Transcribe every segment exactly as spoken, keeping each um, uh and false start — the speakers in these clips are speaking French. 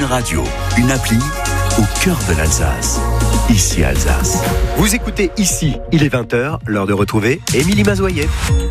Radio, une appli au cœur de l'Alsace. Ici Alsace. Vous écoutez Ici, il est vingt heures, l'heure de retrouver Émilie Mazoyer.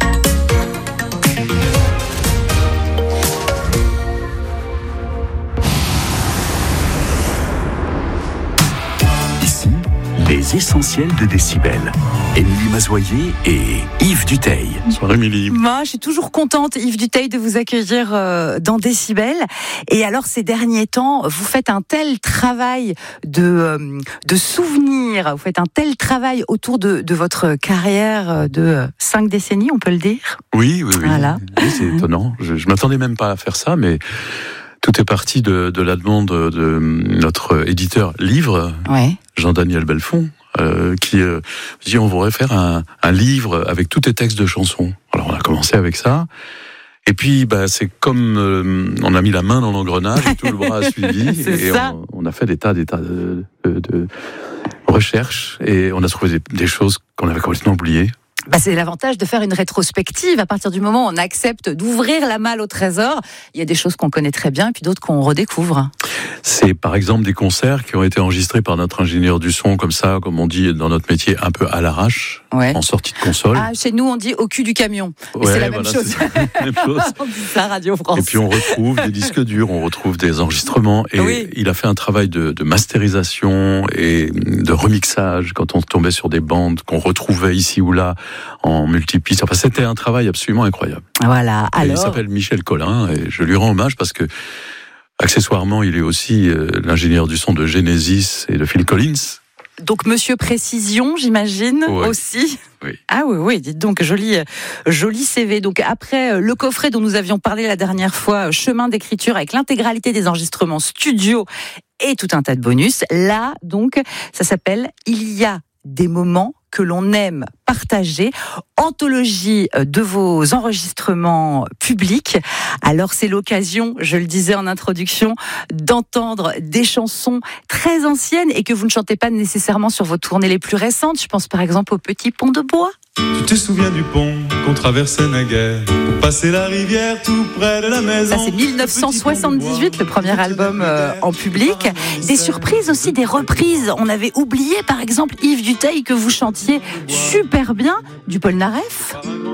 Ici, les essentiels de Décibel. Émilie Mazoyer et Yves Dutheil. Bonsoir Émilie. Moi, je suis toujours contente, Yves Dutheil, de vous accueillir euh, dans Décibel. Et alors, ces derniers temps, vous faites un tel travail de, euh, de souvenirs, vous faites un tel travail autour de, de votre carrière de cinq décennies, on peut le dire. Oui, oui, oui. Voilà. Oui, c'est étonnant. Je ne m'attendais même pas à faire ça, mais tout est parti de, de la demande de notre éditeur Livre, Ouais. Jean-Daniel Belfond. Euh, qui euh, dit on voudrait faire un, un livre avec tous tes textes de chansons. Alors on a commencé avec ça, et puis bah, c'est comme euh, on a mis la main dans l'engrenage et tout le bras a suivi, et on, on a fait des tas, des tas de, de, de recherches, et on a trouvé des, des choses qu'on avait complètement oubliées. Bah, c'est l'avantage de faire une rétrospective. À partir du moment où on accepte d'ouvrir la malle au trésor, il y a des choses qu'on connaît très bien, et puis d'autres qu'on redécouvre. C'est par exemple des concerts qui ont été enregistrés par notre ingénieur du son, comme ça, comme on dit dans notre métier, un peu à l'arrache, Ouais. en sortie de console. Ah, chez nous, on dit au cul du camion. Mais Ouais, c'est la voilà, même chose. c'est la même chose. On dit ça à Radio France. Et puis on retrouve des disques durs, on retrouve des enregistrements, et Oui. il a fait un travail de, de masterisation et de remixage quand on tombait sur des bandes qu'on retrouvait ici ou là en multipiste. Enfin, c'était un travail absolument incroyable. Voilà. Et Alors. il s'appelle Michel Collin, et je lui rends hommage parce que accessoirement, il est aussi euh, l'ingénieur du son de Genesis et de Phil Collins. Donc, Monsieur Précision, j'imagine, Ouais. aussi. Oui. Ah oui, oui, dites donc, joli, joli C V. Donc, après le coffret dont nous avions parlé la dernière fois, chemin d'écriture avec l'intégralité des enregistrements studio et tout un tas de bonus, là, donc, ça s'appelle « Il y a des moments que l'on aime partager », anthologie de vos enregistrements publics. Alors c'est l'occasion, je le disais en introduction, d'entendre des chansons très anciennes et que vous ne chantez pas nécessairement sur vos tournées les plus récentes. Je pense par exemple au Petit Pont de Bois. Tu te souviens du pont qu'on traversait naguère pour passer la rivière tout près de la maison. Ça c'est dix-neuf cent soixante-dix-huit, le premier album euh, en public. Des surprises aussi, des reprises. On avait oublié par exemple Yves Dutheil que vous chantiez super bien du Polnareff.